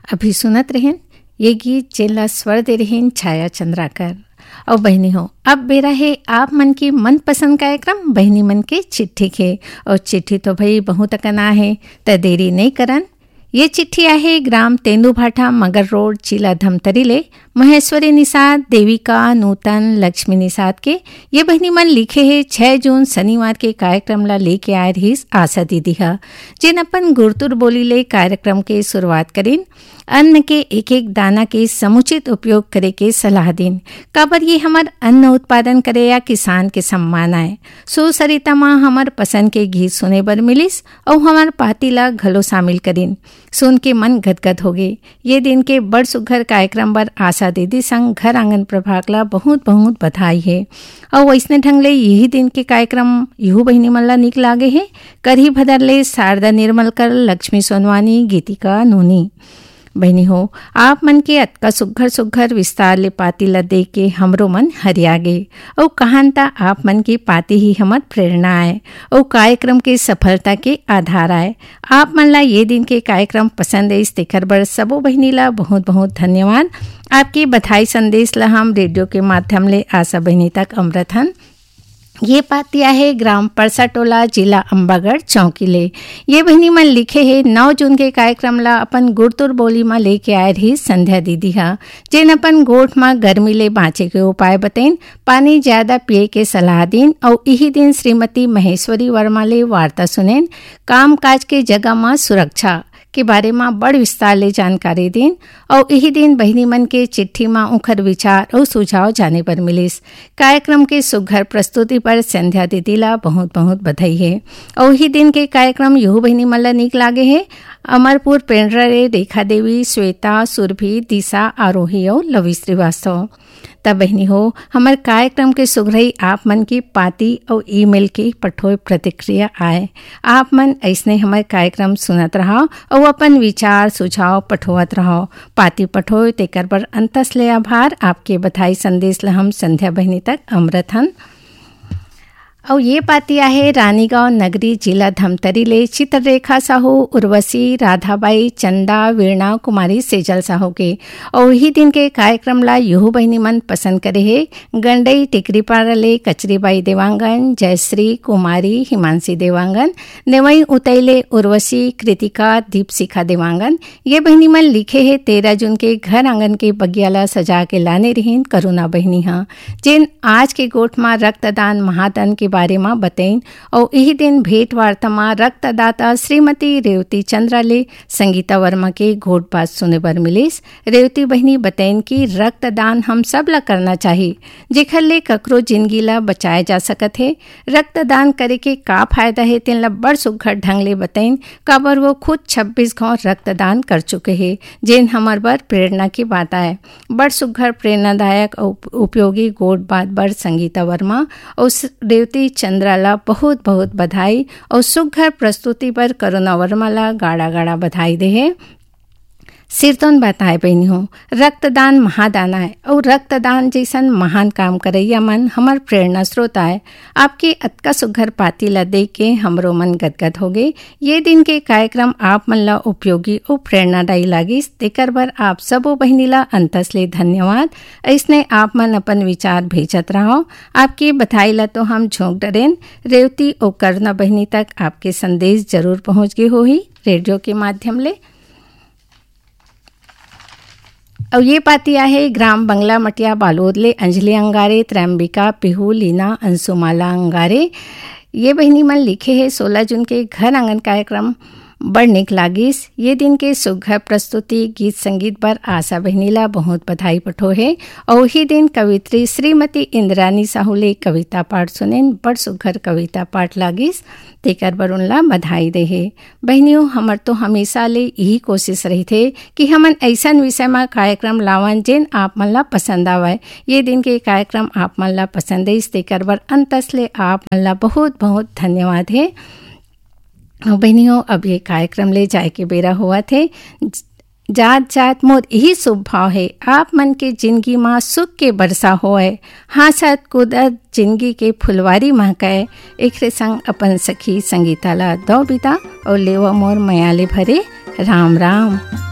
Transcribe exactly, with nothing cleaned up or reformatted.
अभी सुनत रहें ये गीत जेला स्वर दे रहें छाया चंद्राकर। और बहनी हो, अब बेरा है आप मन की मनपसंद कार्यक्रम बहनी मन के चिट्ठी के। और चिट्ठी तो भाई बहुत कना है, त देरी नहीं करन। ये चिट्ठी आहे ग्राम तेंदुभाठा मगर रोड जिला धमतरी ले महेश्वरी निषाद, देविका, नूतन, लक्ष्मी निषाद के ये बहनी मन लिखे है छह जून शनिवार के कार्यक्रम ला लेके आए रही आशा दीदी हा, जिन अपन गुरतुर बोली ले कार्यक्रम के शुरुआत करीन। अन्न के एक एक दाना के समुचित उपयोग करे के सलाह दिन। काबर ये हमार अन्न उत्पादन करे या किसान के सम्मान आए। सो सरिता माँ हमार पसंद के गीत सुने बर मिलिस और हमार पार्टी ला घलो शामिल करीन। सुन के मन गदगद हो गए। ये दिन के बड़ सुघर कार्यक्रम बर आशा दीदी संग घर आंगन प्रभाग ला बहुत बहुत बधाई है। और वैसने ढंग ले यही दिन के कार्यक्रम यहू बहनी मन ला निक लागे है। करही भदर ले शारदा निर्मलकर, लक्ष्मी सोनवानी, गीतिका नूनी। बहनी हो, आप मन के अतका सुघर सुघर विस्तार ले पाती ला दे के हमरो मन हरियागे। और कहानता आप मन की पाती ही हमर प्रेरणा आए और कार्यक्रम के सफलता के आधार आए। आप मन ला ये दिन के कार्यक्रम पसंद है, इस तेकर बर सबो बहनी ला बहुत बहुत धन्यवाद। आपके बधाई संदेश ला हम रेडियो के माध्यम ले आशा बहनी तक अमृत हन। ये पातिया है ग्राम परसाटोला, जिला अंबागढ़ चौकी ले। ये बहनी मन लिखे है नौ जून के कार्यक्रम ला अपन गुरतुर बोली में लेके आए रही संध्या दीदी हा, जिन अपन गोठ में गर्मी ले बाँचे के उपाय बताइन, पानी ज्यादा पिए के सलाह दिन। और यही दिन श्रीमती महेश्वरी वर्मा ले वार्ता सुनेन, काम काज के जगह में सुरक्षा के बारे में बड़ विस्तार ले जानकारी दिन। और यही दिन बहनी मन के चिट्ठी में उखर विचार और सुझाव जाने पर मिलिस। कार्यक्रम के सुघर प्रस्तुति पर संध्या दीदी ला बहुत बहुत बधाई है। और यही दिन के कार्यक्रम यहू बहनी मन ला निक लागे है। अमरपुर पेंड्रा रे रेखा देवी, श्वेता, सुरभि, दिशा, आरोही और लवी श्रीवास्तव। तब बहनी हो, हमारे कार्यक्रम के सुघरई आप मन की पाती और ईमेल की पठोय प्रतिक्रिया आए। आप मन ऐसने हमारे कार्यक्रम सुनत रहो और अपन विचार सुझाव पठोवत रहो। पाती पठोय तेकर पर अंतस ले आभार। आपके बधाई संदेश ला हम संध्या बहनी तक अमृत हन। और ये पाती आहे रानीगांव नगरी, जिला धमतरी ले चित्ररेखा साहू, उर्वशी, राधाबाई, चंदा, वीणा कुमारी, सेजल साहू के। और वही दिन के कार्यक्रम ला यहू बहनी मन पसंद करे है गंडई टिकरीपाड़ा ले कचरीबाई देवांगन, जयश्री कुमारी, हिमांशी देवांगन, नेवई उतैले उर्वशी, कृतिका, दीपशिखा देवांगन। ये बहनी मन लिखे है तेरह जून के घर आंगन के बगियाला सजा के लाने रहीन करुणा बहनी हा, जिन आज के गोठ में रक्तदान महादान के बारे में बताइन। और यही दिन भेंट वार्ता में रक्तदाता श्रीमती रेवती चंद्रा ले संगीता वर्मा के घोट बात सुने बर मिलिस। रेवती बहनी बताइन कि रक्तदान हम सब ला करना चाहिए, जेखर ले ककरो जिंदगी ला बचाया जा सकत है। रक्तदान करे के का फायदा है तेन ला बड़ सुघर ढंग ले बताइन। काबर वो खुद छब्बीस घाव रक्तदान कर चुके हैं, जिन हमार बर प्रेरणा की बात आए। बड़ सुघर प्रेरणादायक और उपयोगी गोट बात बर संगीता वर्मा और रेवती चंद्रा ला बहुत बहुत बधाई। और सुघर प्रस्तुति पर करुणा वर्मा ला गाड़ा गाड़ा बधाई दे है। सिरतोन बताए बहनी हो, रक्तदान महादान है और रक्तदान जैसन महान काम करैया मन हमार प्रेरणा स्रोत है। आपके अतका सुघर पाती ला देख के हमरो मन गदगद हो गए। ये दिन के कार्यक्रम आप मन ला उपयोगी और प्रेरणादायी लागिस, तेकर बर आप सबो बहनी ला अंतस ले धन्यवाद। ऐसने आप मन अपन विचार भेजत रहो। आपकी बधाई ला तो हम झोंक डरेन। रेवती और करुणा बहनी तक आपके संदेश जरूर पहुँच गए हो ही रेडियो के माध्यम ले। और ये पाती आहे ग्राम बंगला मटिया बालोद ले अंजलि अंगारे, त्रैम्बिका, पिहू, लीना, अंशुमाला अंगारे। ये बहनी मन लिखे है सोलह जून के घर आंगन कार्यक्रम बड़ निक लागिस। ये दिन के सुघर प्रस्तुति गीत संगीत पर आशा बहनी ला बहुत बधाई पठो है। और वही दिन कवित्री श्रीमती इंद्रानी साहू ले कविता पाठ सुनेन, बड़ सुघर कविता पाठ लागिस, तेकर बर उनला बधाई दे है। बहनियों, हमर तो हमेशा ले यही कोशिश रही थे कि हमन ऐसन विषय में कार्यक्रम लावन जिन आप मन ला पसंद आवे। ये दिन के कार्यक्रम आप मन ला पसंद है, तेकर बर अंतस ले आप मन ला बहुत बहुत धन्यवाद है। बहनियों, अब ये कार्यक्रम ले जाए के बेरा हुआ थे। जात जात मोर यही शुभ भाव है आप मन के जिंदगी माँ सुख के बरसा होए, हासत कूदत जिंदगी के फुलवारी महकाए। एक संग अपन सखी संगीता ला दो बिता और लेवा मोर मयाले भरे। राम राम।